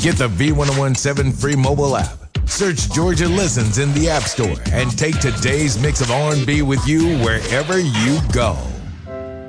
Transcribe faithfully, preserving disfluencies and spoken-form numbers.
Get the V ten seventeen free mobile app. Search Georgia Listens in the App Store and take today's mix of R and B with you wherever you go.